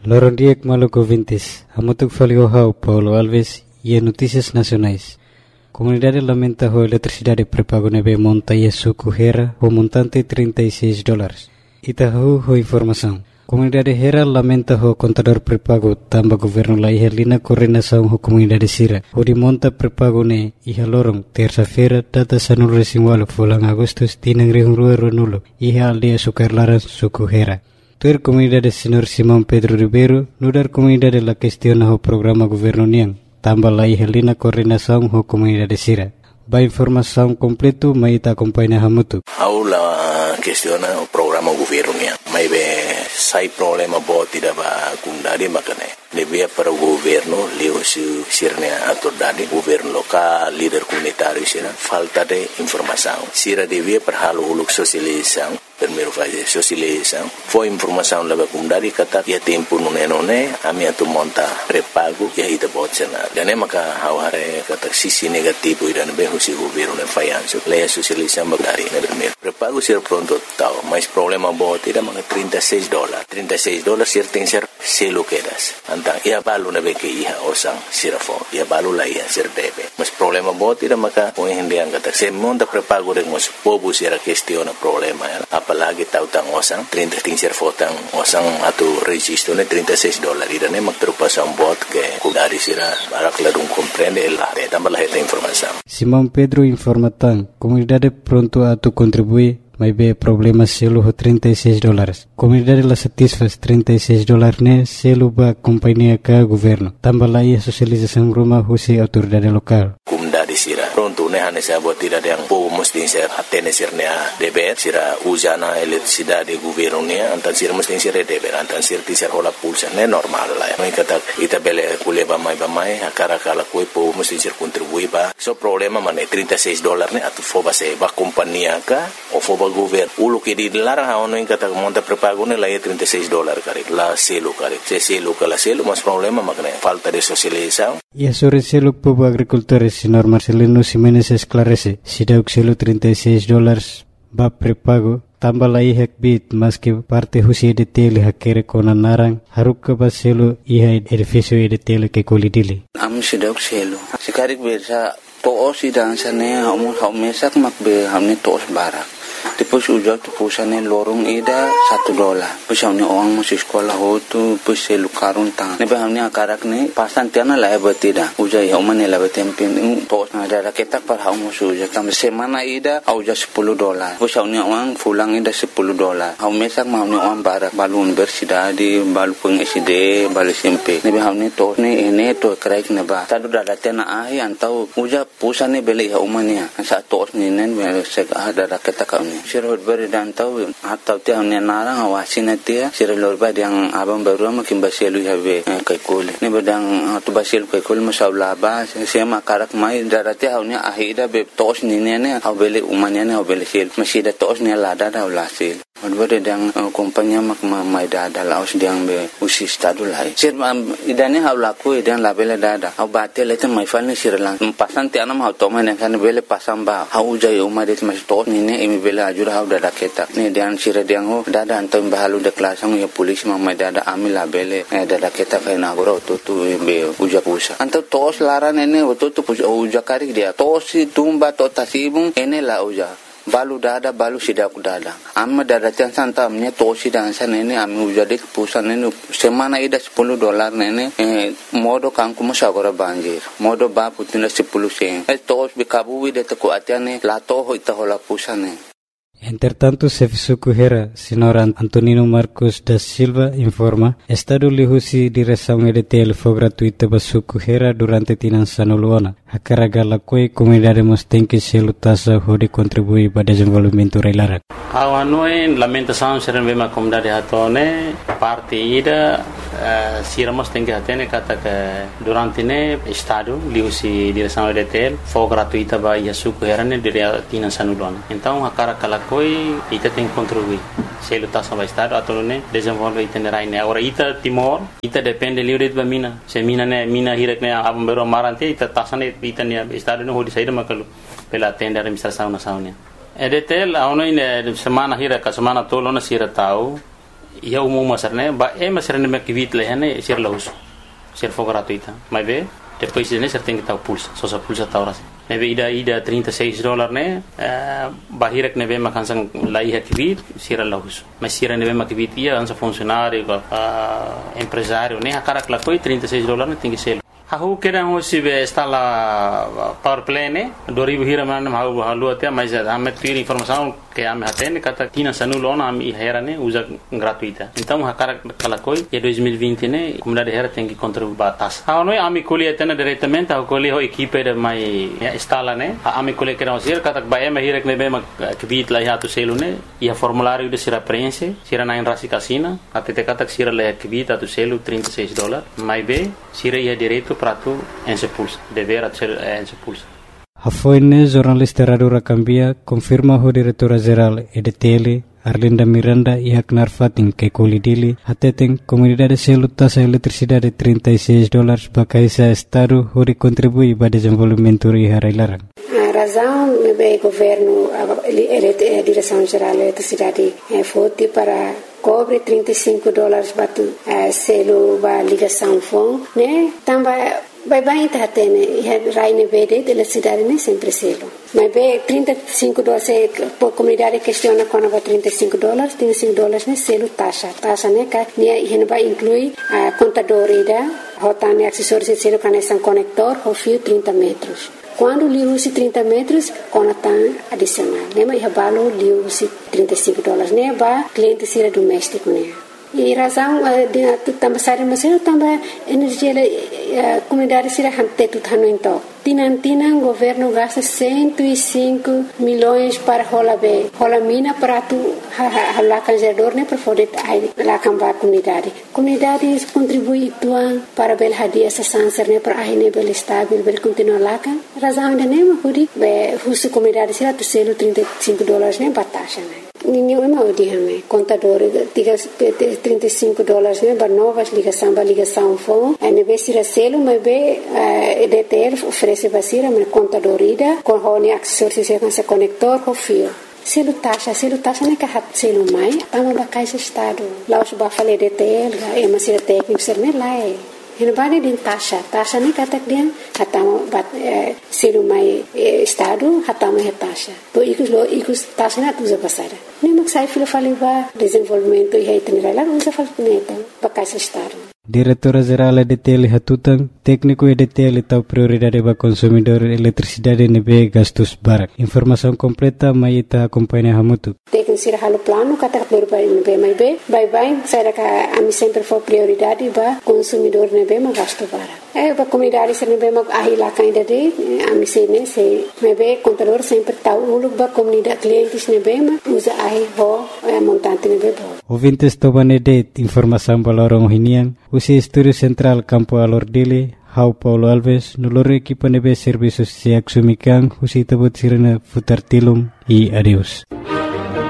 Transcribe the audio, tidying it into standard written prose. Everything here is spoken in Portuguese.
Loron Diek Maluco Vintes, Amotuk Faliohau, Paulo Alves e Notícias Nacionais. Comunidade lamenta a eletricidade prepago nebe monta e suco Hera, o montante $36. Itahu ho informação. Comunidade Hera lamenta o contador prepago tamba governo la ihelina coordenação ho comunidade Sira. O de monta prepago ne iha lorong terça-feira data sanul resinwalo fulang Agustus tinang rihungrua ronulo iha aldea Sukarlaran suku Hera. Tuer comunidade Senhor Simão Pedro Ribeiro, nudar comunidade la questiona ho programa governo niang, tamba la ihelina coordenação ho comunidade Sira. Ba informação completo maita acompanha hamutu. Aula questiona o programa governo niang. Mai be sai problema boti da ba kundari makane. Lebih para o governo, leu sirnya autoridade, governo local, líder comunitário sira, falta de informação. Sira devia para halo uluk sosialização, primeiro fase sosialização. Foi informação leva kundari kata ya tempo nune ami atu monta prepago ya ida botsena. Dan maka haware kata sisi negativo idan be husi governo ne fayanso. Leia sosialização bagari ne primeiro. Prepago sira pronto tau, mas problema boti da maka $36. $36 sir tem ser selo quedas. Ia balu na beke iha osang sirafo ia balu la ia sir debe mas problema boti da maka poin hindi ang kata se monta prepago de mos pobu sira questiona problema ya apalagi tautang osang 30 sir fotang osang atu registro ne $36 ida ne mak terupasang bot ke kudari sira barak ladung comprende la de tambah esta informação. Simão Pedro informa tan comunidade pronto atu contribui mas be problema selo $36. Comunidade la satisfaz $36 ne selo ba companhia ka governo. Tambah lai sosialização rumah husi autoridade lokal. Comunidade sira pronto ne hane sa bot tidak yang po mesti ser atene sirnya deber sira usana eletricidade governo ne antan sira mesti ser deber antan sir ti ser hola pulsa ne normal la. Mai kata ita bele kuleba mai akara kala koi po mesti ser contribui ba. So problema mane $36 ne atu foba se ba companhia ka o foba governo ulo que di larang ono yang kata monta prepago ne la $36 kare la selo kare se selo kala selo mas problema makna falta de socialização. E sobre selo povo agricultores senhor Marcelino Ximenes esclarece se deu selo $36 ba prepago tambah la ihak bit mas que parte husi de tele hakere kona narang haruk ba selo iha edifício de tele que colidili am se deu selo sekarik bersa toos sidang sane mesak makbe hamne toos barak. Depois ujau tu pusane lorong ida $1. Pusane orang masih sekolah hotu puse lukarun tang. Nebe hamne akarak ne pasan tiana la betida. Ujai homane la betempin tos na ada ketak par hau musu ujak tam semana ida auja $10. Pusane orang fulang ida $10. Hau mesak hamne orang barak balun universidade balu peng SD balu SMP. Nebe hamne tos ne ene to kraik neba. Tadu dada tiana ai antau uja pusane beli homania. Sa tos ninen sek ada ketak sirhut beri dan tahu atau tiang ni narang awasin atia sirlor bad yang abang baru makin baselu have kai kole ni badang tu baselu kai kole masaula ba sema karak mai darati haunya ahida be tos ni ne habele umanya ne habele sel masida tos ni lada da ulasil Odbere dang kompanya mak mai dada laos dang be usi stadu lai. Sir idane haulaku idang labele dada. Au bate lete mai falni sirlang. Pasan ti anam hau toma ne kan bele pasam ba. Hau jai umadet mas to ni ne imi bele ajura hau dada ketak. Ni dang sir dang ho dada antam bahalu de klasang ya polis mai dada ami labele dada ketak na goro to be uja pusa. Antam tos laran ene to uja karik dia. Tosi tumba to tasibung ene la uja. Balu dada balu sidaku dada amma dada tian santamnya tosi dan sana ini ami ujade pusan ini semana ida $10 nene modo kangku masagora banjir modo ba putina 10 sen tos bikabu de taku atiane la toho ita hola pusane. Entretanto, Sefisuku Hera, senhor Antonino Marcos da Silva, informa, Estado lihusi direção EDTL foi gratuita para Suku Hera durante Tinançano Luana. A caragala coi comunidade mos tem que se lutasa de contribuir para o desenvolvimento reilara. A noi lamentação serem bem a comunidade hatone parte ida siramos tem que atene kata que durante ne Estado lihusi direção EDTL foi gratuita para Suku Hera ne dire Tinançano Luana. Então a caragala coi ita tem que contribuir. Se lutasa para Estado atau ne desenvolver itinerário ne. Agora ita Timor ita depende livre de mina. Se mina ne mina hirak ne abang bero marante ita tasane ita ne Estado ne hodi saída makalu pela tenda administração nacional. EDTL a ono ine semana hira ka semana tolo na sira tau ia umum masarne ba masarne me kivit lehane sir laus sir for gratuita mas be depois ne ser tem que estar pulsa só sa pulsa ta ora neve ida $36 ne bahirek neve makansang lai kivit sir laus mas sir neve makivit ia ansa funcionário empresário ne akarak la coi $36 ne tem que ser Aku kira hosi be stala power play ne 2000 hira man mau halu até mas ame ter informação que ame hatene kata tina sanulo na ame hera ne usa gratuita então hakara kala koi e 2020 ne comunidade hera tem que contribuir batas a noi ame colhe atena diretamente a colhe ho equipe de mai stala ne ame colhe que não ser kata ba ame hira ne be ma kibit la ya tu selu ne ia formulário de sira prense sira na rasi casina até te kata sira le kibit tu selu $36 mai be sira ia direito prato ensepulsa dever a ser ensepulsa. A foine jornalista Radura Cambia confirma o diretora-geral EDTL Arlinda Miranda e Aknar Fatin que colidili atetem comunidade selo taxa eletricidade $36 para caisa estado hori contribui para desenvolvimento e harailarang. A razão do governo a direção geral da eletricidade foi para cobre $35 batu selo ba ligação fon né também vai tá tendo raine verde de eletricidade né sempre selo mas be $35 por comunidade questiona quando vai $35 né selo taxa né que né vai inclui a contadora rotane acessórios selo conexão conector o fio 30 metros. Quando lhe usa 30 metros, conectam adicional. Lembra que o lhe usa $35, né? Para cliente ser doméstico, né? E razão de também sair mas também energia comunidade ser hante tudo hano então. Tinan governo gasta 105 milhões para rola mina para tu lá canjador né para poder lá cambar comunidade. Comunidade contribui tuan para bel hadia essa sanser né para aí bel estável bel continuar lá kan. Razão de nem hudi be husu comunidade ser tu selo $35 né batasha né. Ninguém mau dihame contador $35 né para novas ligação phone e be sira selo mas be EDTL oferece basira mas contador ida com hone acessórios se com conector com fio selo taxa né que hat selo mai tama ba caixa estado lá os ba fale EDTL e mas sira técnico ser né lá Hinabadi din tasha ni katak dia hatama bat selo mai estado hatama he tasha to ikus tasha na tuza pasara ni maksai filo fali ba desenvolvimento e itinerário usa fal neta ba caixa estado Diretora-geral EDTL Hatutang, técnico EDTL tau prioridade para consumidor eletricidade nebe gastos barak. Informação completa mai ita acompanha hamutu. Técnico sira halo plano kata berbai nebe mai be, bye saya ka ami sempre for prioridade para consumidor nebe ma gasto barak. Ba comunidade sira nebe ma ahila kainda de ami sene se nebe contador sempre tau uluk ba comunidade clientes nebe ma usa ahi ho montante nebe bo. Ouvintes tobane de informação balorong hinian usi Estúdio Central Campo Alordile, Hau Paulo Alves, no loro equipa nebe serviços se axumikan, usi tabut sirena futar tilum e adeus.